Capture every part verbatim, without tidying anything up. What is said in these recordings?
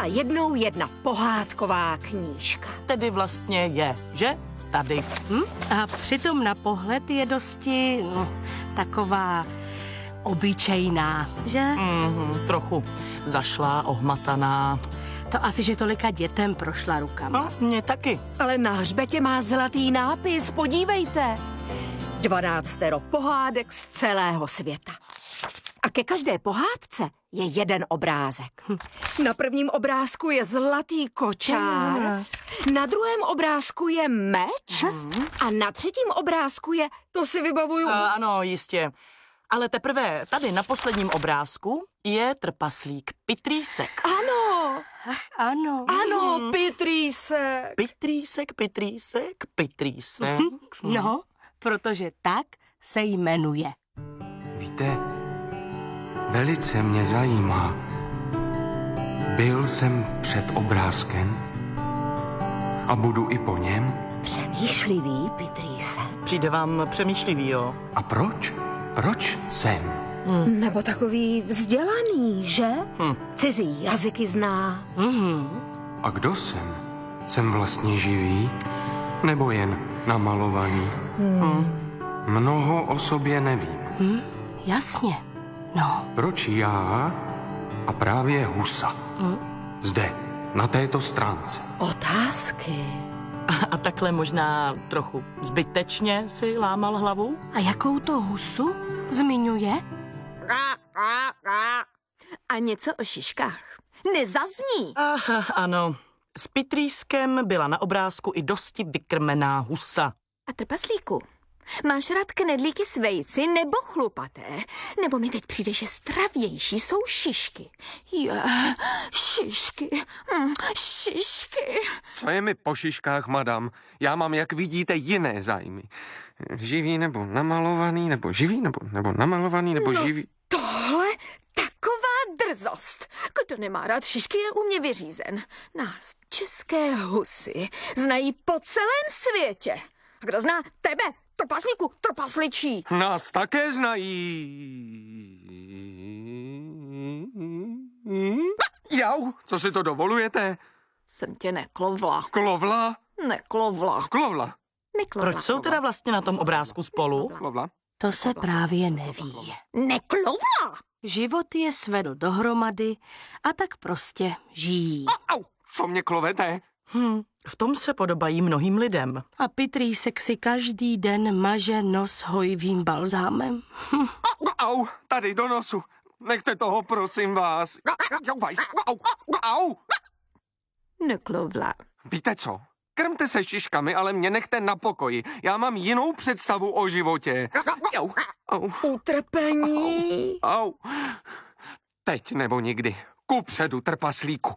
Byla jednou jedna pohádková knížka. Tedy vlastně je, že? Tady. Hm? A přitom na pohled je dosti no, taková obyčejná, že? Mm, trochu zašlá, ohmataná. To asi, že tolika dětem prošla rukama. No, mě taky. Ale na hřbetě má zlatý nápis, podívejte. Dvanáctero pohádek z celého světa. A ke každé pohádce je jeden obrázek. Na prvním obrázku je zlatý kočár, na druhém obrázku je meč a na třetím obrázku je, to si vybavuju... A, ano, jistě. Ale teprve tady na posledním obrázku je trpaslík Pitrýsek. Ano, Ano. ano, Pitrýsek. Pitrýsek, Pitrýsek, Pitrýsek. No, protože tak se jmenuje. Víte, velice mě zajímá. Byl jsem před obrázkem a budu i po něm. Přemýšlivý Pitrýsek. Přijde vám přemýšlivý, jo? A proč? Proč jsem? Nebo takový vzdělaný, že? Hm. Cizí jazyky zná. Mhm. A kdo jsem? Jsem vlastně živý? Nebo jen namalovaný? Hm. Mnoho o sobě nevím. Hm? Jasně. No. Proč já a právě husa? Zde, na této stránce. Otázky. A takhle možná trochu zbytečně si lámal hlavu? A jakou to husu zmiňuje? A něco o šiškách. Nezazní. Aha, ano. S Pitrýskem byla na obrázku i dosti vykrmená husa. A trpaslíku, máš rád knedlíky s vejci nebo chlupaté? Nebo mi teď přijde, že zdravější jsou šišky. Je, šišky, hm, šišky. Co je mi po šiškách, madam? Já mám, jak vidíte, jiné zájmy. Živý nebo namalovaný, nebo živý, nebo, nebo namalovaný, nebo No. živý. Tohle taková drzost. Kdo nemá rád šišky, je u mě vyřízen. Nás, české husy, znají po celém světě. A kdo zná tebe, trpaslíku, trpasličí? Nás také znají. Jau, co si to dovolujete? Jsem tě neklovla. Klovla? Neklovla. Klovla. Neklovla. Proč jsou teda vlastně na tom obrázku spolu? Klovla. To se právě neví. Neklovla? Život je svedl dohromady a tak prostě žijí. Au, co mě klovete? Hm, v tom se podobají mnohým lidem. A Pitrýsek si každý den maže nos hojivým balzámem. Hm. Au, tady do nosu. Nechte toho, prosím vás. Au, au. Neklovla. Víte co? Krmte se šiškami, ale mě nechte na pokoji. Já mám jinou představu o životě. Au, au, Utrpení. au. Teď nebo nikdy. Kupředu, trpaslíku.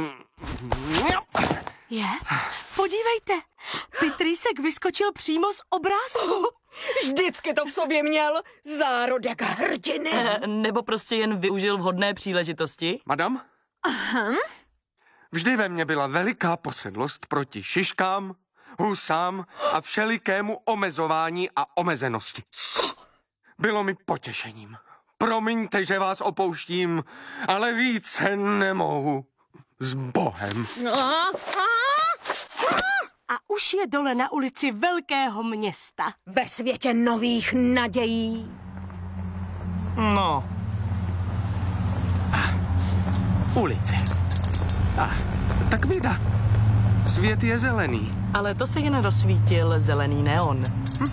Je? Podívejte, Pitrýsek vyskočil přímo z obrázku. Vždycky to v sobě měl. Zárodek hrdiny. Eh, nebo prostě jen využil vhodné příležitosti? Madam? Aha. Vždy ve mně byla veliká posedlost proti šiškám, husám a všelikému omezování a omezenosti. Co? Bylo mi potěšením. Promiňte, že vás opouštím, ale více nemohu. S Bohem. A už je dole na ulici velkého města. Ve světě nových nadějí. No. Ulice. Ah, tak vida. Svět je zelený. Ale to se jen rozsvítil zelený neon.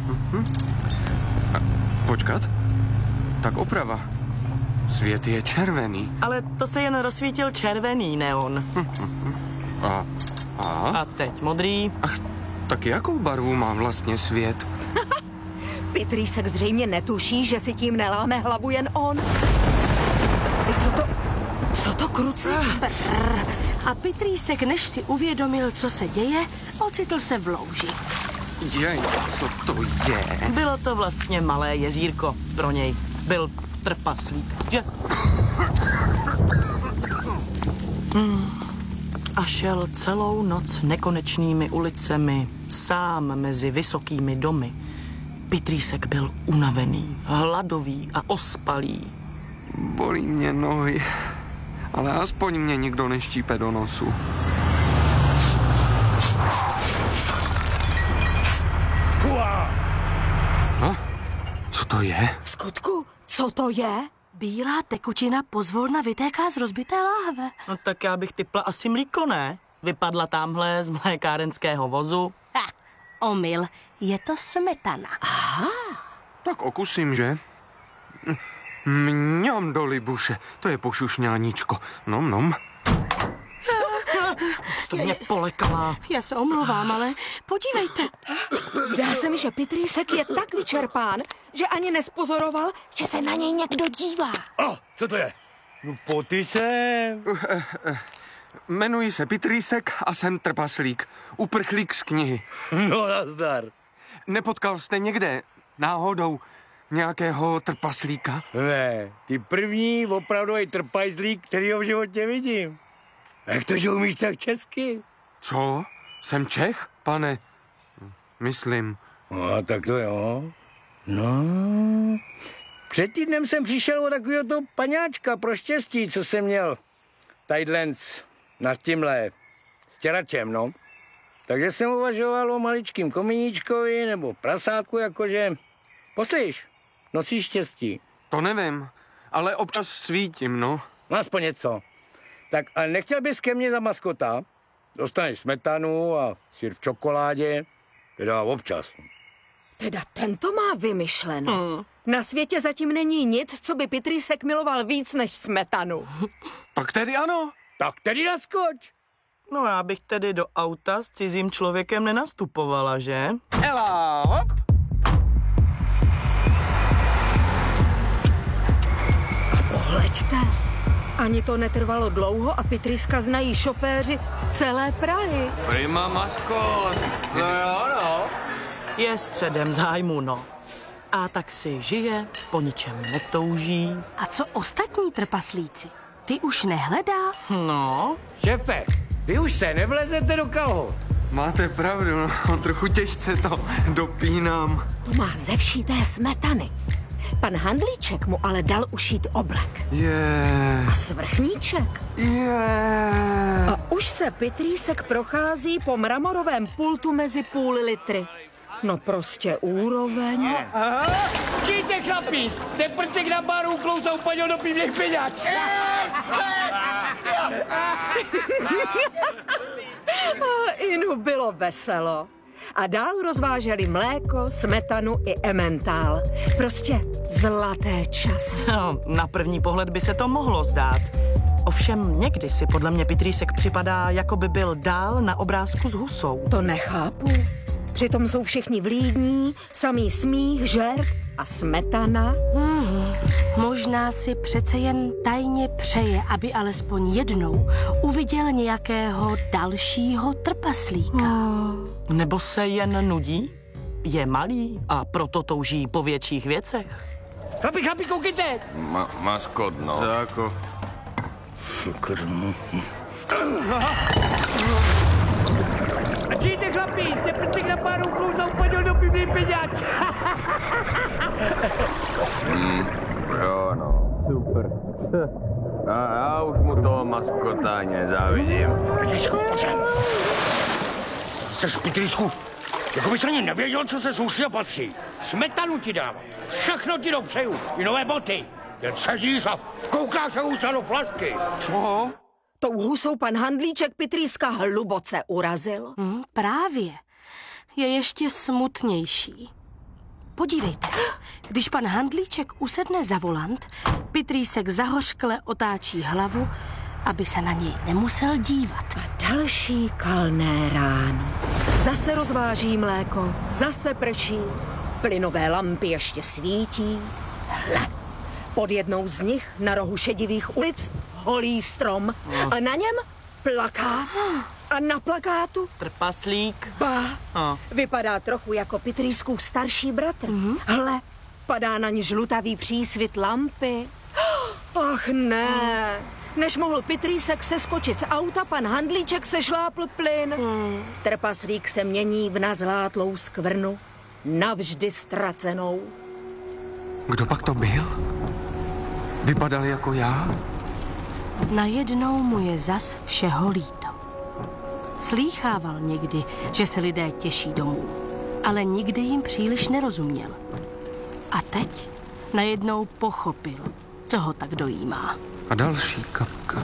Počkat. Tak oprava. Svět je červený. Ale to se jen rozsvítil červený neon. A, a? A teď modrý. Ach, tak jakou barvu má vlastně svět? Pitrýsek zřejmě netuší, že si tím neláme hlavu jen on. Co to, co to krucí? A Pitrýsek, než si uvědomil, co se děje, ocitl se v louži. Jej, co to je? Bylo to vlastně malé jezírko pro něj. Byl trpaslík, že? Hmm. A šel celou noc nekonečnými ulicemi, sám mezi vysokými domy. Pitrýsek byl unavený, hladový a ospalý. Bolí mě nohy Ale aspoň mě nikdo neštípe do nosu. No, co to je? V skutku, co to je? Bílá tekutina pozvolna vytéká z rozbité láhve. No tak já bych typla asi mlíko, ne? Vypadla tamhle z mlékárenského vozu. Ha, omyl, je to smetana. Tak okusím, že? Mňam do libuše, to je pošušňáníčko. Nom, nom. To mě polekala. Já se omlouvám, ale podívejte. Zdá se mi, že Pitrýsek je tak vyčerpán, že ani nespozoroval, že se na něj někdo dívá. A, co to je? No poty sem. Jmenuji se Pitrýsek a jsem trpaslík. Uprchlík z knihy. No nazdar. Nepotkal jste někde náhodou nějakého trpaslíka? Ne, ty první opravdový trpajzlík, kterýho v životě vidím. Jak to, že umíš tak česky? Co? Jsem Čech, pane? Myslím. No, tak to jo. No, před týdnem jsem přišel o takového toho paňáčka pro štěstí, co jsem měl. Tadyhle nad tímhle stěračem, no. Takže jsem uvažoval o maličkým kominíčkovi nebo prasátku, jakože... Poslyš, nosíš štěstí. To nevím, ale občas svítím, no. No aspoň něco. Tak ale nechtěl bys ke mně za maskota? Dostaneš smetanu a syr v čokoládě. Teda občas. Teda tento má vymyšleno. Hmm. Na světě zatím není nic, co by Pitrýsek miloval víc než smetanu. Tak tedy ano. Tak tedy naskoč. No já bych tedy do auta s cizím člověkem nenastupovala, že? Ela, hop. Pohleďte, ani to netrvalo dlouho a Pitrýska znají šoféři z celé Prahy. Prima maskot. No jo, no. Je středem zájmu, no. A tak si žije, po ničem netouží. A co ostatní trpaslíci? Ty už nehledá? No, Šefe, vy už se nevlezete do kalhot. Máte pravdu, no, trochu těžce to dopínám. To má ze vší té smetany. Pan Handlíček mu ale dal ušít oblek. Je, A svrchníček. je. A už se Pitrýsek prochází po mramorovém pultu mezi půl litry. No prostě úroveň. Přijďte chlapí, ten prcek na baru uklouzal upadil do pivních peňáč. A Inu bylo veselo. A dál rozváželi mléko, smetanu i emmentál. Prostě zlaté časy. no, na první pohled by se to mohlo zdát. Ovšem někdy si podle mě Pitrýsek připadá, jako by byl dál na obrázku s husou. To nechápu. Přitom jsou všichni vlídní, samý smích, žert a smetana. Hmm, možná si přece jen tajně přeje, aby alespoň jednou uviděl nějakého dalšího trpaslíka. Nebo se jen nudí? Je malý a proto touží po větších věcech. Chlapi, chlapi, koukejte. Ma, maskot, no. Co jako? Přijďte chlapi, ten prcek na baru uklouzal upadil do pivních peňáč. Jo, no. Super. A já už mu toho maskota nezávidím. Pitrýsku, pojď sem. Jseš Pitrýsku, jako bys ani nevěděl, co se sluší a patří. Smetanu ti dám, všechno ti dopřeju, i nové boty. Jen sedíš a koukáš se ústa do flašky. Co? Tou husou pan Handlíček Pitrýska hluboce urazil. Hmm, právě. Je ještě smutnější. Podívejte, když pan Handlíček usedne za volant, Pitrýsek zahořkle otáčí hlavu, aby se na něj nemusel dívat. A další kalné ráno. Zase rozváží mléko, zase prší. Plynové lampy ještě svítí. Hle, pod jednou z nich na rohu šedivých ulic holý strom. A na něm plakát. A na plakátu Trpaslík. ba, A. vypadá trochu jako Pitrýskův starší bratr. Hle, padá na ní žlutavý přísvit lampy. Ach ne, než mohl Pitrýsek seskočit z auta, pan Handlíček se šlápl plyn. Trpaslík se mění v nazlátlou skvrnu, navždy ztracenou. Kdo pak to byl? Vypadal jako já? Najednou mu je zas všeho líto. Slýchával někdy, že se lidé těší domů, ale nikdy jim příliš nerozuměl. A teď najednou pochopil, co ho tak dojímá. A další kapka.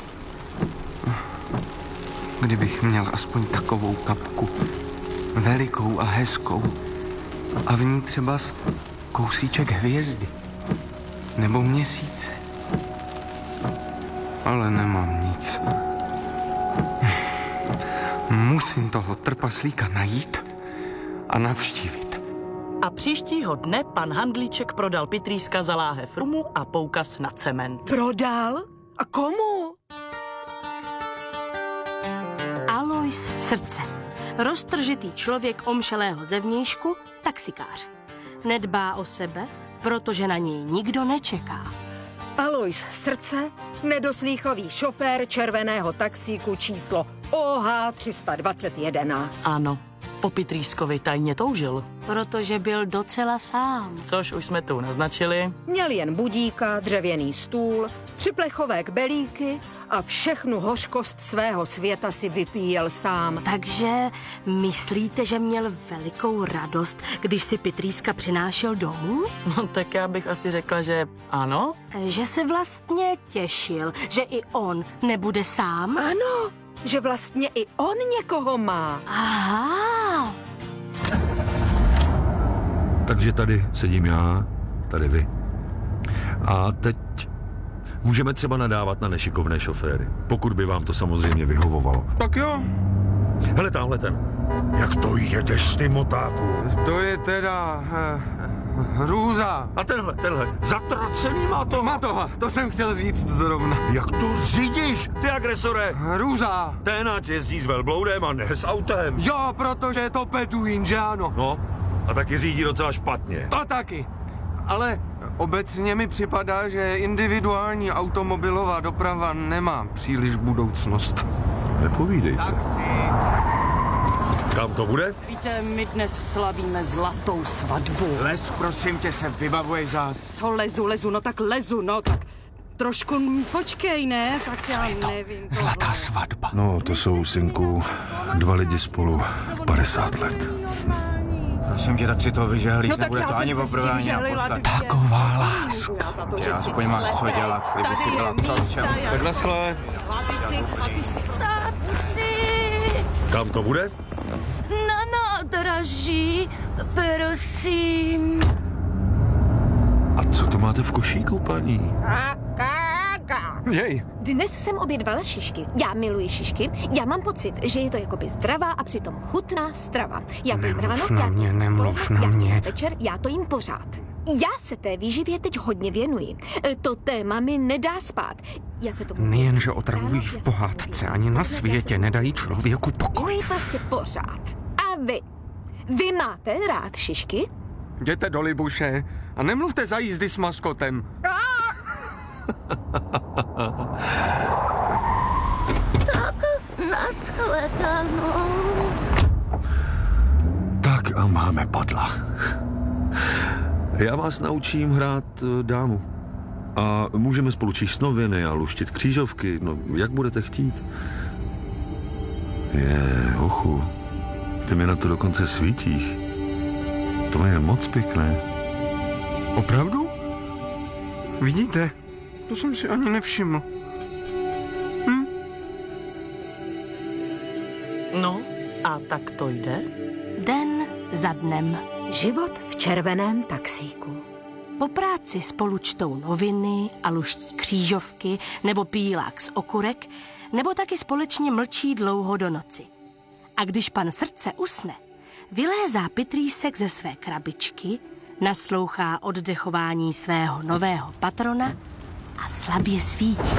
Kdybych měl aspoň takovou kapku, velikou a hezkou, a v ní třeba kousíček hvězdy nebo měsíce. Ale nemám nic. Musím toho trpaslíka najít a navštívit. A příštího dne pan Handlíček prodal Pitrýska za láhev rumu a poukaz na cement. Prodal? A komu? Alois Srdce. Roztržitý člověk omšelého zevnějšku, taxikář. Nedbá o sebe, protože na něj nikdo nečeká. Alois Srdce, nedoslýchový šofér červeného taxíku číslo O H tři sta dvacet jedenáct. Ano, po Pitrýskovi tajně toužil. Protože byl docela sám. Což už jsme tu naznačili. Měl jen budíka, dřevěný stůl, tři plechové kbelíky a všechnu hořkost svého světa si vypíjel sám. Takže myslíte, že měl velikou radost, když si Pitrýska přinášel domů? No tak já bych asi řekla, že ano. Že se vlastně těšil, že i on nebude sám? Ano, že vlastně i on někoho má. Aha. Takže tady sedím já, tady vy. A teď můžeme třeba nadávat na nešikovné šoféry, pokud by vám to samozřejmě vyhovovalo. Tak jo. Hele, tamhle ten. Jak to jedeš, ty motáku? To je teda uh, hrůza. A tenhle, tenhle, zatracený má to. Má toho, to jsem chtěl říct zrovna. Jak to řídíš, ty agresore? Hrůza. Ten ať jezdí s velbloudem a ne s autem. Jo, protože je to Beduín, že ano? No, a taky řídí docela špatně. To taky. Ale obecně mi připadá, že individuální automobilová doprava nemá příliš budoucnost. Nepovídejte. Taxi. Kam to bude? Víte, my dnes slavíme zlatou svatbu. Les, prosím tě, se vybavuje zás. Co lezu, lezu, no tak lezu, no tak trošku m, počkej, ne? Tak já nevím. Zlatá svatba. No, to jsou, synku, dva lidi spolu padesát let. Prosím tě, tak si to vyžehlíš, No tak nebude já to jsem ani se s tím poprvé, ani žehlila naposled. dvě. Taková láska. Já za to, že Já jsi aspoň máš co slep. dělat, kdyby si Tady byla je psovčem. místa, já- Takhle skle. Hlavici, hlavici. Kam to bude? Na nádraží, prosím. A co to máte v košíku, paní? Jej. Dnes jsem obědvala šišky. Já miluji šišky. Já mám pocit, že je to jakoby zdravá a přitom chutná strava. Já to jím Nemluv ráno, na já to mě, jím nemluv odpoledne, na já to mě. jím večer, já to jím pořád. Já se té výživě teď hodně věnuji. E, To téma mi nedá spát. Já se tomu Nejenže ráno, otravují já v se pohádce, tomu ani na já se světě tomu nedají člověku pokoj. věnuji prostě pořád. A vy? Vy máte rád šišky? Jděte do Libuše a nemluvte za jízdy s maskotem. Nashledanou. Tak a máme padla. Já vás naučím hrát eh, dámu. A můžeme spolu číst noviny a luštit křížovky, no jak budete chtít. Je, ochu, ty mi na to dokonce svítíš. To je moc pěkné. Opravdu? Vidíte? To jsem si ani nevšiml. No, a tak to jde? Den za dnem. Život v červeném taxíku. Po práci spolu čtou noviny a luští křížovky nebo pílák z okurek, nebo taky společně mlčí dlouho do noci. A když pan Srdce usne, vylézá Pitrýsek ze své krabičky, naslouchá oddechování svého nového patrona a slabě svítí.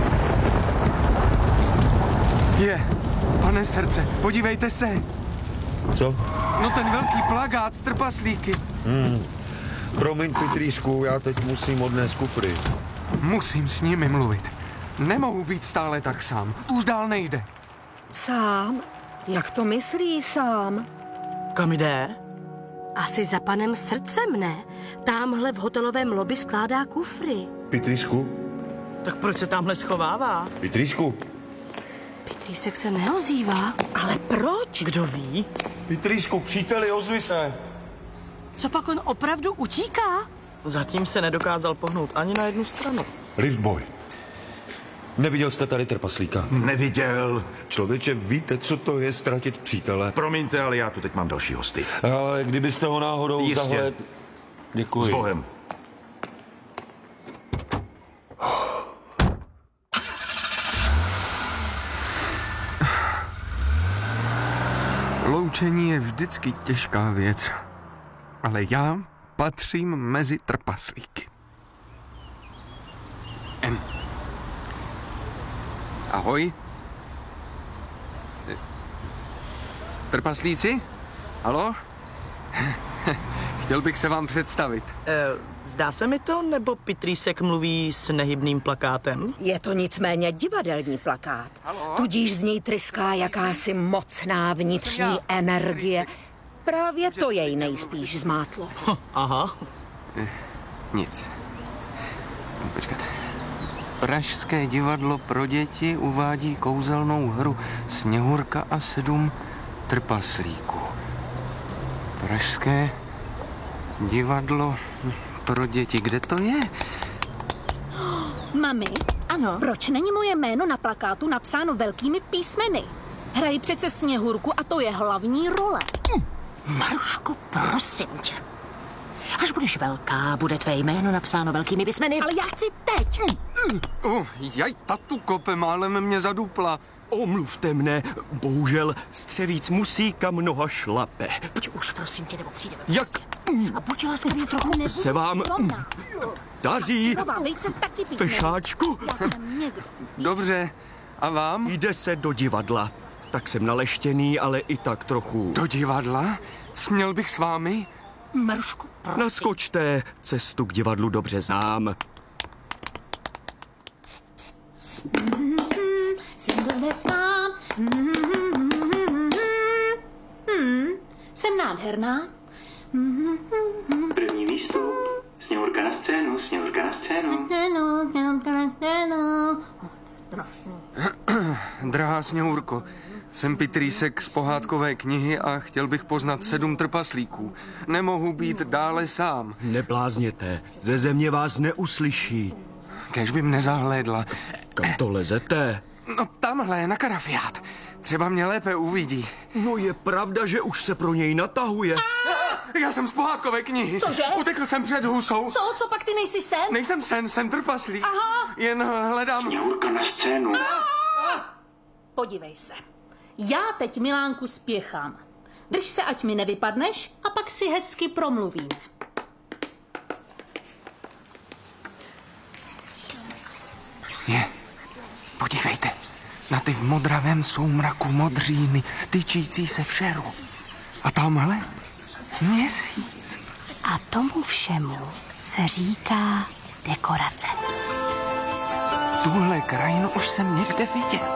Je, pane Srdce, podívejte se. Co? No ten velký plakát s trpaslíky. Hmm. Promiň, Pitrýsku, já teď musím odnést kufry. Musím s nimi mluvit. Nemohu být stále tak sám. Už dál nejde. Sám? Jak to myslí sám? Kam jde? Asi za panem Srdcem, ne? Támhle v hotelovém lobby skládá kufry. Pitrýsku, Tak proč se tamhle schovává? Pitrýsku. Pitrýsek se neozývá. Ale proč? Kdo ví? Pitrýsku, příteli, ozvi se. Co pak on opravdu utíká? Zatím se nedokázal pohnout ani na jednu stranu. Liftboy. Neviděl jste tady trpaslíka? Neviděl. Člověče, víte, co to je ztratit přítele? Promiňte, ale já tu teď mám další hosty. Ale kdybyste ho náhodou Jistě. zahled... Děkuji. S Bohem. Loučení je vždycky těžká věc, ale já patřím mezi trpaslíky. Em. Ahoj. Trpaslíci? Haló? Chtěl bych se vám představit. E, zdá se mi to, nebo Pitrýsek mluví s nehybným plakátem? Je to nicméně divadelní plakát. Haló? Tudíž z něj tryská jakási mocná vnitřní energie. Právě to jej nejspíš zmátlo. Aha. Nic. Počkat. Pražské divadlo pro děti uvádí kouzelnou hru Sněhurka a sedm trpaslíků. Pražské divadlo pro děti. Kde to je? Mami, ano. Proč není moje jméno na plakátu napsáno velkými písmeny? Hraji přece Sněhurku a to je hlavní role. Hm. Maruško, prosím tě. Až budeš velká, bude tvé jméno napsáno velkými písmeny. Ale já chci teď. Hm. Hm. Uh, jaj, tatu kope, málem mě zadupla. Omluvte mne, bohužel střevíc musí kam noha šlape. Pojď už, prosím tě, nebo přijde. Jak? A buď laskavý trochu. Se vám daří, fešáčku? Dobře, a vám? Jde se do divadla. Tak jsem naleštěný, ale i tak trochu. Do divadla? Směl bych s vámi? Marušku, prosím. Naskočte, cestu k divadlu dobře znám. Jsem to zde sám. Jsem nádherná. První výstup. Sněhurka na scénu, Sněhurka na scénu. Drahá Sněhurko, jsem Pitrýsek z pohádkové knihy a chtěl bych poznat sedm trpaslíků. Nemohu být dále sám. Neblázněte, ze země vás neuslyší. Kéž by mne zahlédla. Kam to lezete? No tamhle, na karafiát. Třeba mě lépe uvidí. No je pravda, že už se pro něj natahuje. Já jsem z pohádkové knihy. Cože? Utekl jsem před husou. Co? Co pak ty nejsi sen? Nejsem sen, jsem trpaslík. Aha. Jen hledám... Sněhurka na scénu. Podívej se. Já teď Milánku spěchám. Drž se, ať mi nevypadneš a pak si hezky promluvíme. Je, podívejte. Na ty v modravém soumraku modříny, tyčící se v šeru. A tamhle měsíc. A tomu všemu se říká dekorace. Tuhle krajinu už jsem někde viděl.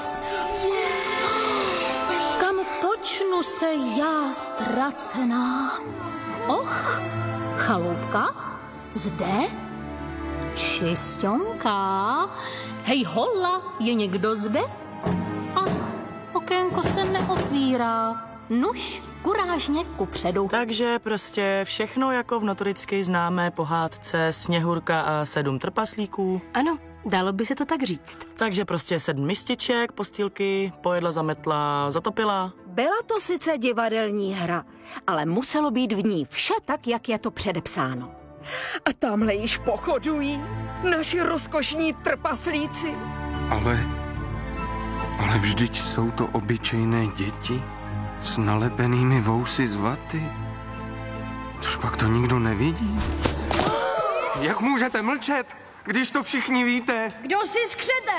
Kam počnu se já ztracená? Och, chaloupka? Zde? Čisťonka? Hej holla, je někdo zde? A okénko se neotvírá. Nuž, kurážně kupředu. Takže prostě všechno jako v notoricky známé pohádce Sněhurka a sedm trpaslíků. Ano, dalo by se to tak říct. Takže prostě sedm mističek, postýlky, pojedla, zametla, zatopila. Byla to sice divadelní hra, ale muselo být v ní vše tak, jak je to předepsáno. A tamhle již pochodují naši rozkošní trpaslíci. Ale... Ale vždyť jsou to obyčejné děti s nalepenými vousy z vaty. Což pak to nikdo nevidí. Jak můžete mlčet, když to všichni víte? Kdo si skřete?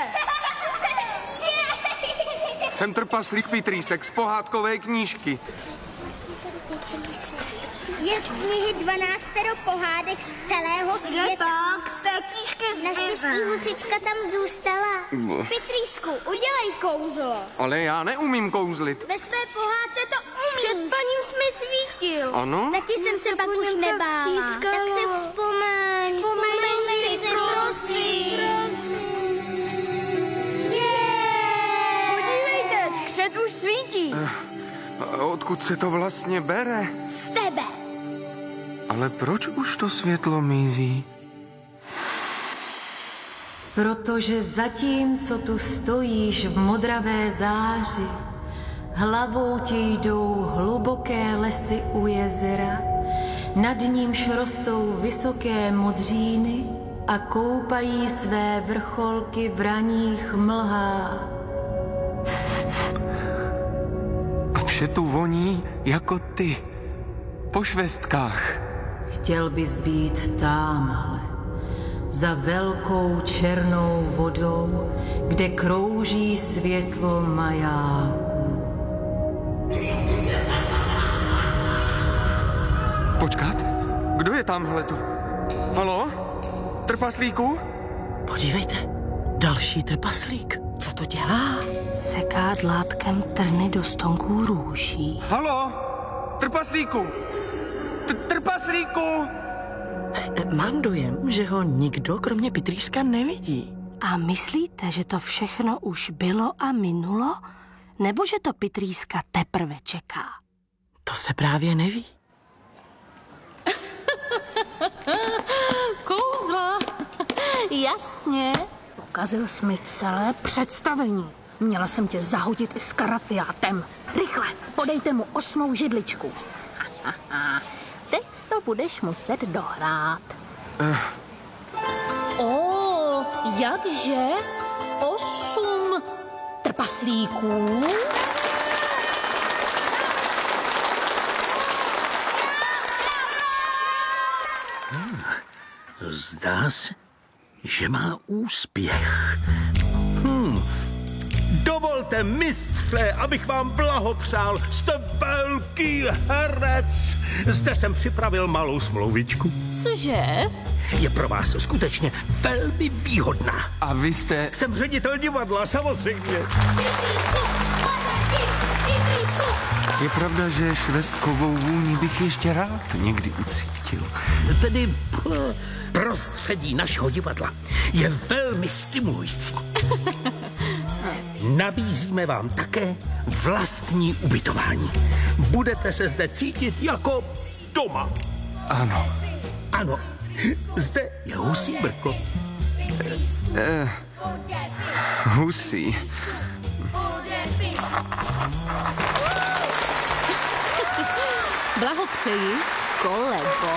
Jsem trpaslík Pitrýsek z pohádkové knížky. Je z knihy dvanáctero pohádek z celého světa. Tak, z té knížky naštěstí husička tam zůstala. Pitrýsku, udělej kouzlo. Ale já neumím kouzlit. Ve své pohádce to umíš. Před spaním jsme svítil. Ano? Taky jsem se pak už nebála. Tak se vzpomeň. Vzpomeň si, prosím. prosím. Odkud se to vlastně bere? Z tebe. Ale proč už to světlo mizí? Protože zatímco tu stojíš v modravé záři, hlavou ti jdou hluboké lesy u jezera, nad nímž rostou vysoké modříny a koupají své vrcholky v raních mlhách. A vše tu voní jako ty, po švestkách. Chtěl bys být támhle, za velkou černou vodou, kde krouží světlo majáků. Počkat, kdo je tamhleto? Halo? Trpaslíku? Podívejte, další trpaslík. Co to dělá? Seká dlátkem trny do stonků růží. Halo? Trpaslíku? Trpaslíku? Mám dojem, že ho nikdo kromě Pitrýska nevidí. A myslíte, že to všechno už bylo a minulo? Nebo že to Pitrýska teprve čeká? To se právě neví. Kouzla. Jasně. Pokazil jsi mi celé představení. Měla jsem tě zahodit i s karafiátem. Rychle, podejte mu osmou židličku. Teď to budeš muset dohrát. Uh. O, jakže? Osm trpaslíků? Hmm. Zdá se, že má úspěch. Hmm. Dovolte, mistře, abych vám blahopřál. Jste velký herec. Zde jsem připravil malou smlouvičku. Cože? Je pro vás skutečně velmi výhodná. A vy jste... Jsem ředitel divadla, samozřejmě. Je pravda, že švestkovou vůni bych ještě rád někdy ucítil. Tedy prostředí našeho divadla je velmi stimulující. Nabízíme vám také vlastní ubytování. Budete se zde cítit jako doma. Ano. Ano. Zde je husí brko. Eh, husí. Blahopřeji, kolego.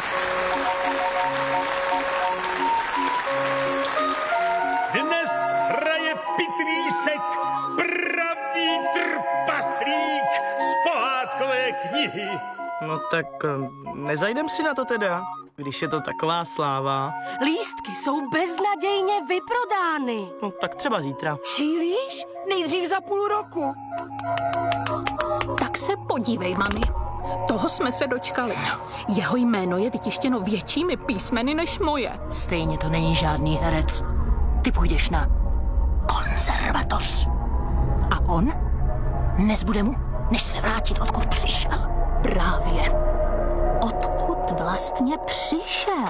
Dnes hraje Pitrýsek, pravý trpaslík z pohádkové knihy. No tak nezajdem si na to teda, když je to taková sláva. Lístky jsou beznadějně vyprodány. No tak třeba zítra. Šílíš? Nejdřív za půl roku. Tak se podívej, mami. Toho jsme se dočkali. Jeho jméno je vytištěno většími písmeny než moje. Stejně to není žádný herec. Ty půjdeš na konzervatoř. A on? Nezbude mu, než se vrátit, odkud přišel. Právě. Odkud vlastně přišel?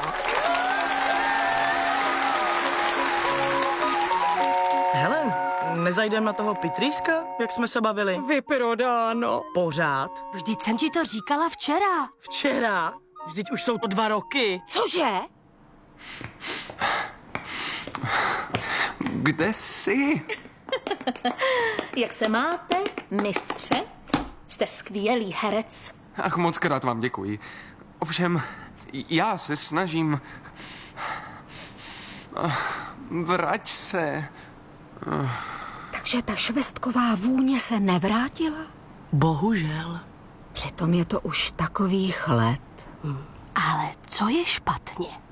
Hele, nezajdem na toho Pitrýska, jak jsme se bavili? Vyprodáno. Pořád? Vždyť jsem ti to říkala včera. Včera? Vždyť už jsou to dva roky. Cože? Kde jsi? Jak se máte, mistře? Jste skvělý herec. Ach, moc krát vám děkuji. Ovšem, já se snažím... Vrať se. Takže ta švestková vůně se nevrátila? Bohužel. Přitom je to už takových let. Hmm. Ale co je špatně?